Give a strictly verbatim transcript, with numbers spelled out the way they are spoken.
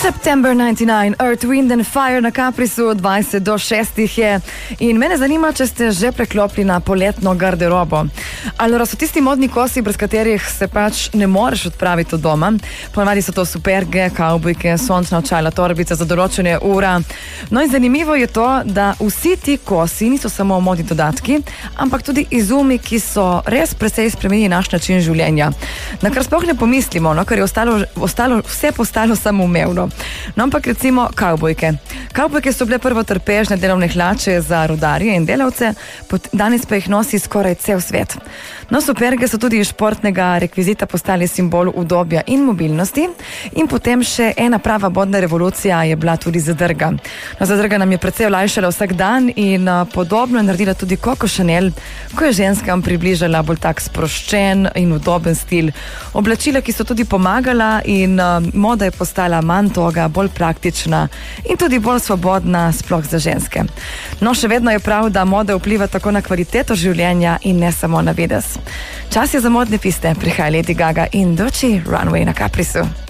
September devetdeset devet, Earth, Wind and Fire na Caprisu, dvajset do šestih je. In mene zanima, če ste že preklopili na poletno garderobo. Ali so tisti modni kosi, brez katerih se pač ne moreš odpraviti od doma. Ponavadi so to superge, kavbojke, sončna očala, torbice za določene ura. No in zanimivo je to, da vsi ti kosi niso samo modni dodatki, ampak tudi izumi, ki so res precej spremenili naš način življenja. Na kar sploh ne pomislimo, no, ker je ostalo, ostalo, vse postalo samoumevno. No, ampak recimo kavbojke. Kavbojke so bile prvo trpežne delovne hlače za rudarje in delavce, danes pa jih nosi skoraj cel svet. No, superge so tudi iz športnega rekvizita postali simbol udobja in mobilnosti in potem še ena prava modna revolucija je bila tudi zadrga. No, zadrga nam je precej olajšala vsak dan in uh, podobno je naredila tudi Coco Chanel, ko je ženskam približala bolj tak sproščen in udoben stil. Oblačila, ki so tudi pomagala in uh, moda je postala manj toga, bolj praktična in tudi bolj svobodna, sploh za ženske. No, še vedno je prav, da moda vpliva tako na kvaliteto življenja in ne samo na videz. Čas je za modne piste, prihaja Lady Gaga in Doechii Runway na Caprisu.